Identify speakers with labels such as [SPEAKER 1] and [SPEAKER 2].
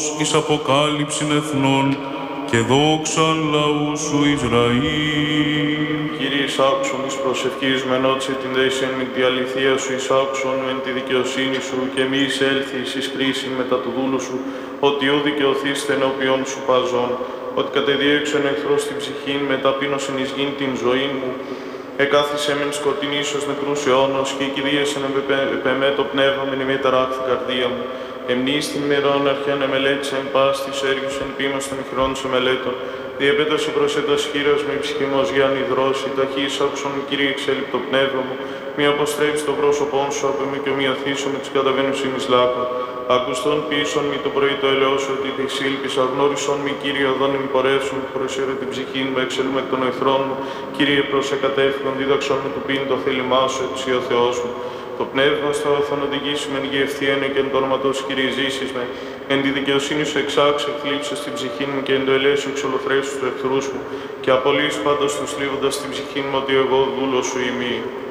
[SPEAKER 1] εις αποκάλυψην εθνών και δόξαν λαού σου Ισραήλ.
[SPEAKER 2] Κύριε, εισάκουσον εις προσευχής με νότσε την δέσεν με τη αληθεία σου, εισάκουσον με τη δικαιοσύνη σου και μη εισέλθεις εις κρίση μετά του δούλου σου, ότι ου δικαιωθείστε ενώπιον σου παζών, ότι κατεδίωξεν εχθρός την ψυχήν, μεταπείνωσεν εις γην την ζωή μου, εκάθισε μεν σκοτεινής ως νεκρούς αιώνος και κηδίασεν επεμέ το πνεύμα μεν ημί ταράχθη καρδία μου. Εμνείς την ημερών αρχαίων εμελέτησεν πας της έργους εν ποίμας των ηχρών σε μελέτων. Διεπέτασε προσέτας χείρας με ψυχημός για ανιδρώσει, ταχύς άκουσον Κύριε εξέλιπτο πνεύμα μου, μη αποστρέψει το πρόσωπόν σου από μη και ομοιωθήσω με τις καταβαίνουσιν εις λάκων. Ακουστών πίσων μη το πρωί το ελαιώσου ότι τη σύλπισα, γνώρισον μη Κύριε οδόν μη πορεύσουν, προσέρε την ψυχήν μου, εξελούμε εκ των εχθρών μου. Κύριε προσεκατεύχον, δίδαξον με του πίν το θέλημά σου, έτσι ο Θεός μου. Το πνεύμα στο θα οδηγήσουμε εν γευθείαινε και εν το όνομα του Κύριε ζήσεις με. Εν τη δικαιοσύνη σου εξάξε, θλίψε στην ψυχή μου και εν το ελέησου εξολοθρέσου του εχθρούς μου. Και απολύς πάντως τους θλίβοντας στην ψυχή μου ότι εγώ δούλος σου είμαι.